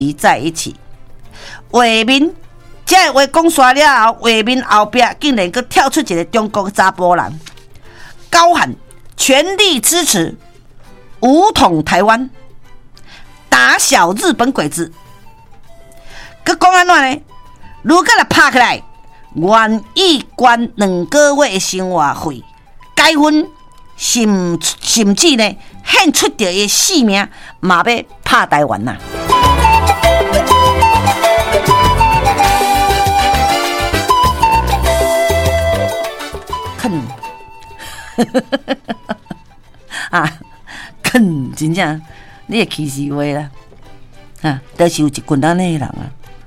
在一起。画面，这个话讲煞了后，画面后壁竟然佫跳出一个中国查甫人，高喊全力支持武统台湾，打小日本鬼子。佫讲安怎呢？如果来拍起来，愿意捐2个月的生活费，解分，甚至呢，献出着伊性命，嘛要拍台湾呐！啃，真正你会气死我啦！就是有一群咱的人啊，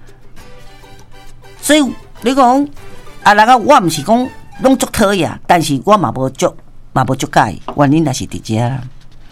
所以你讲人啊，我毋是讲拢足讨厌，但是我嘛无足介意，原因也是伫遮啦。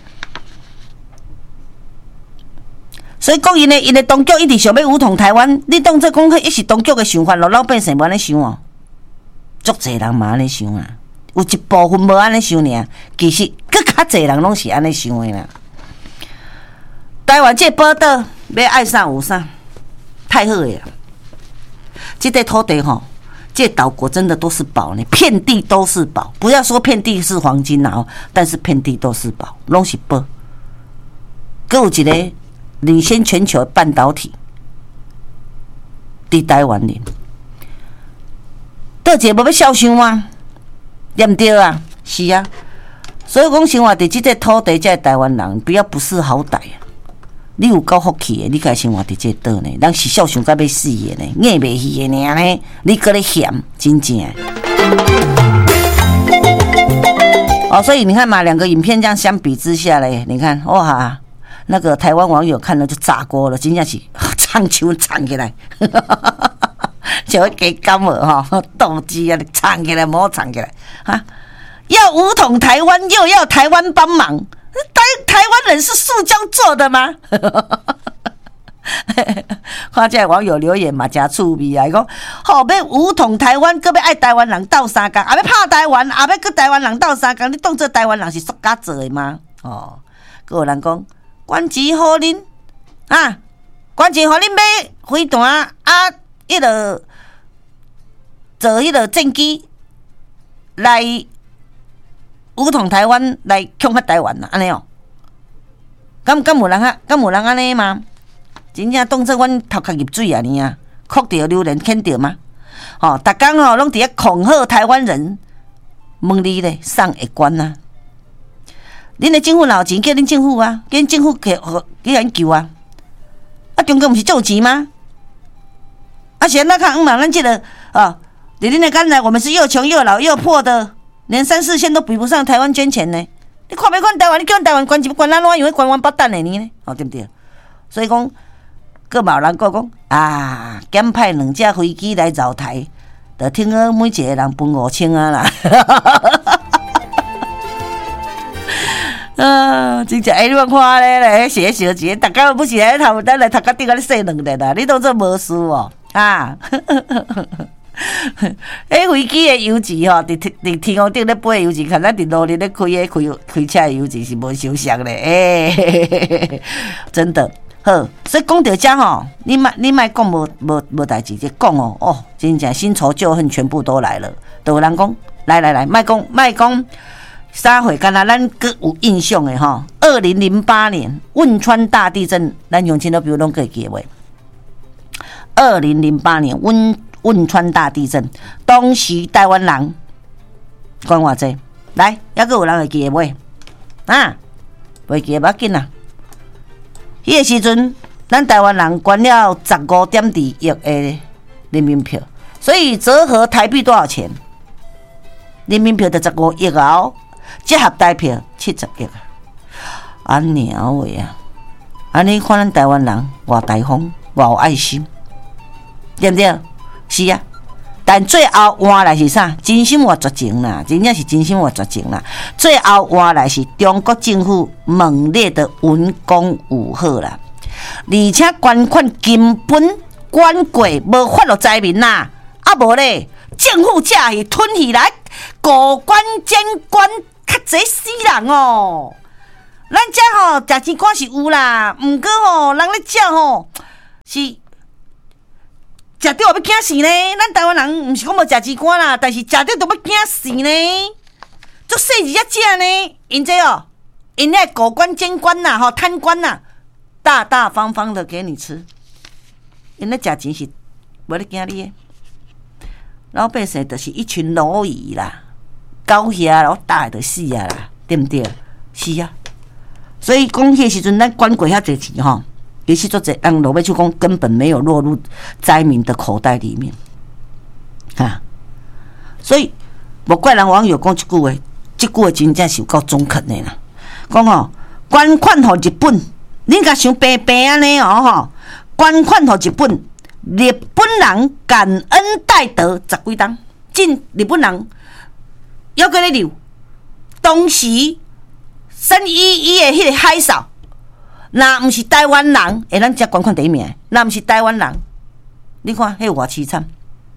所以讲因的当局一直想要武统台湾，你当作讲迄是当局的想法，老百姓无安尼想哦，足侪人嘛安尼想啊。有一部分无安尼想尔，其实佫较侪人拢是安尼想的啦。台湾这宝岛要爱啥有啥，太好了。这块土地吼，这岛国真的都是宝呢，遍地都是宝。不要说遍地是黄金啦，但是遍地都是宝，拢是宝。佫有一个领先全球的半导体，伫台湾哩，倒一个无要孝想吗？对不对啊？是啊，所以讲生活伫这块土地，这台湾人不识好歹啊！你有够福气的，你家生活伫这岛呢，人是孝顺到要死的呢，硬袂去的尔呢，你搁咧嫌，真正。所以你看嘛，两个影片这样相比之下嘞，你看哇，那个台湾网友看了就炸锅了，真正是唱球唱起来。就会给干了哈，斗鸡啊，唱起来，莫唱起来啊！要武统台湾，又要台湾帮忙，台湾人是塑胶做的吗？看这网友留言嘛，真趣味啊！讲好要武统台湾，搁要爱台湾人斗相共，要拍台湾，要搁台湾人斗相共，你当作台湾人是塑胶做的吗？搁有人讲捐钱互恁啊，捐钱互恁买飞弹啊，迄个。做迄个战机来武统台湾，来恐吓台湾啦，安尼哦？敢有人安尼吗？真正当作阮头壳入水啊呢啊，哭着流连牵着吗？逐工拢伫咧恐吓台湾人，问你咧，送会捐啊？恁的政府老钱叫恁政府啊，叫恁政府去研究啊？中国毋是就有钱吗？是那看嘛，咱这个你恁的刚才我们是又穷又老又破的，连3、4线都比不上台湾捐钱呢。你看没看台湾？你叫台湾捐钱，捐咱哪样？捐王八蛋的呢？对不对？所以讲，各某人讲减派2架飞机来绕台，就听说每一个人分5000啊啦。真正你看咧，写小节，大家不是来头，咱来头壳顶个咧洗2日啦，你当作无事哦啊！飞机的油钱吼，伫天空顶咧飞的油钱，看咱伫路里咧开车的油钱是无相像咧，真的好。所以讲到这吼，你莫讲无代志，就讲哦，真正新仇旧恨全部都来了。都有人讲，来，莫讲啥会？敢若咱佫有印象的吼，2008年汶川大地震，咱乡亲都比如拢可以记袂？2008年汶川大地震，当时台湾人捐偌济？来，还佫有人会记得袂？袂记得要紧啦。迄个时阵，咱台湾人捐了15.2亿的人民票，所以折合台币多少钱？人民票就15亿啊！折合台票70亿啊！安鸟话啊！安尼看咱台湾人偌大方，偌有爱心，对不对？是啊，但最后换来是啥？真心话绝情啦，真正是真心话绝情啦。最后换来是中国政府猛烈的文攻武吓啦，而且捐款根本捐过无发落灾民啦，无咧，政府才是吞起来，高官监官较济死人哦。咱遮食钱官是有啦，毋过人咧食是。食着要惊死呢！咱台湾人毋是讲无食猪肝啦，但是食着都要惊死呢。足细字才食呢，因这哦，因那狗官、奸官呐，吼贪官呐，大大方方的给你吃。因那食钱是无咧惊你的，老百姓就是一群蝼蚁啦，狗遐然后大就死啊啦，对不对？是啊，所以讲迄时阵咱管过遐侪钱吼。其实做这让罗贝出公根本没有落入灾民的口袋里面，所以无怪人网友讲一句话，这句话真正是有够中肯的啦。讲哦，捐款给日本，你甲想白白安尼哦吼，捐款给日本，日本人感恩戴德十几档，进日本人还搁咧留，当时311的迄个海啸。若毋是台湾人，咱才捐款第一名。若毋是台湾人，你看迄偌凄惨。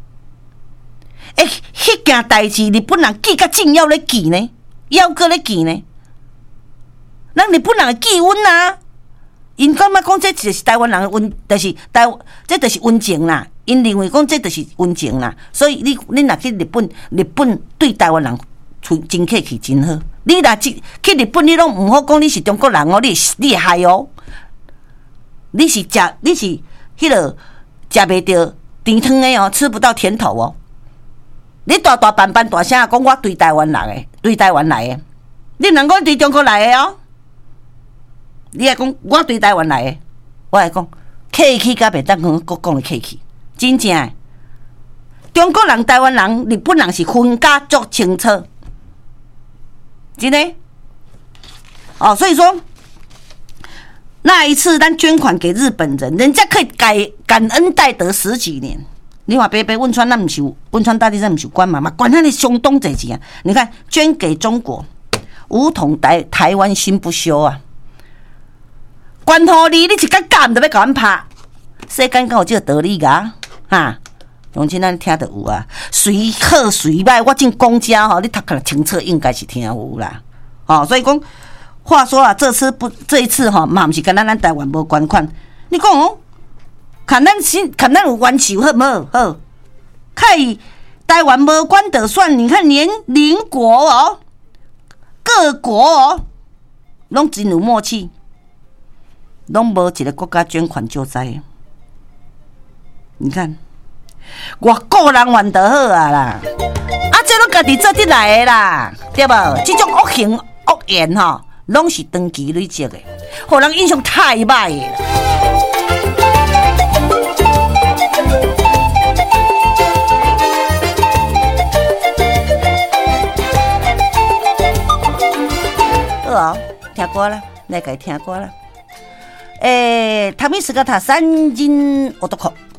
迄件代志，日本人记甲真要咧记呢，要搁咧记呢。咱日本人会记阮啊，因感觉讲这就是台湾人的温，就是这就是温情啦。因认为讲这就是温情啦，所以你若去日本对台湾人真客气真好。你若去日本，你拢毋好讲你是中国人哦，你会害哦。你是迄落食袂着甜汤的哦，吃不到甜头哦。你大板大声讲我对台湾人的，对台湾来的，你毋通讲对中国来的哦。你来讲我对台湾来的，我来讲客气甲袂当讲的客气，真正的。中国人、台湾人、日本人是分家足清楚。真的哦，所以说那一次咱捐款给日本人，人家可以感恩戴德10几年。你话白白汶川，那不是汶川大地震不是关嘛？管他的相当侪钱啊！你看捐给中国，武统台湾心不休啊！关乎你一甲干都要甲阮拍，世间敢有这个道理噶？哈！拢真咱听得有啊，随好随歹，我真公家吼，你读起来清楚，应该是听有啦。所以讲，话说啊，这一次吼，嘛毋是跟咱台湾无捐款。你讲哦，看咱有冤仇好无好？看台湾无捐就算，你看连邻国哦，各国哦，拢真有默契，拢无一个国家捐款救灾。你看。我个人愿就好啊啦，这拢家己做得来的啦，对无？这种恶行恶言吼，拢是长期累积的，互人印象太歹的。好啊，听歌啦，来个听歌啦。汤米斯个他3人我都哭。